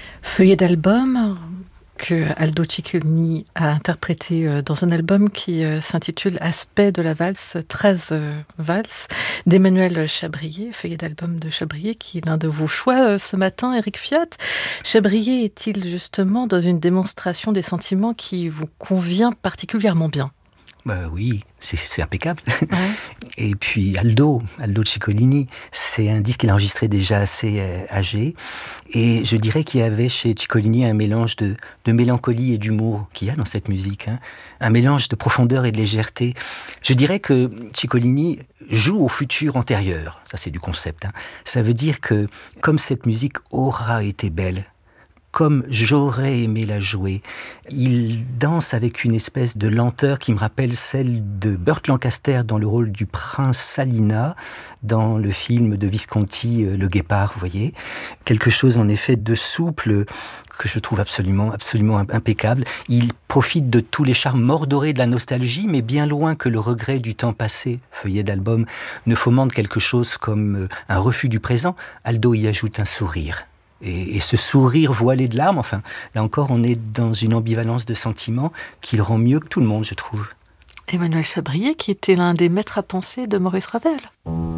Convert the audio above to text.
Feuillet d'album que Aldo Ciccolini a interprété dans un album qui s'intitule Aspect de la valse, 13 valses, d'Emmanuel Chabrier, feuillet d'album de Chabrier, qui est l'un de vos choix ce matin, Éric Fiat. Chabrier est-il justement dans une démonstration des sentiments qui vous convient particulièrement bien ? Oui, c'est impeccable. Ouais. Et puis Aldo Ciccolini, c'est un disque qu'il a enregistré déjà assez âgé. Et je dirais qu'il y avait chez Ciccolini un mélange de mélancolie et d'humour qu'il y a dans cette musique. Un mélange de profondeur et de légèreté. Je dirais que Ciccolini joue au futur antérieur. Ça, c'est du concept. Ça veut dire que comme cette musique aura été belle, comme j'aurais aimé la jouer. Il danse avec une espèce de lenteur qui me rappelle celle de Burt Lancaster dans le rôle du prince Salina, dans le film de Visconti, Le Guépard, vous voyez. Quelque chose en effet de souple que je trouve absolument impeccable. Il profite de tous les charmes mordorés de la nostalgie, mais bien loin que le regret du temps passé, feuillet d'album, ne fomente quelque chose comme un refus du présent. Aldo y ajoute un sourire. Et ce sourire voilé de larmes, enfin, là encore, on est dans une ambivalence de sentiments qui le rend mieux que tout le monde, je trouve. Emmanuel Chabrier, qui était l'un des maîtres à penser de Maurice Ravel.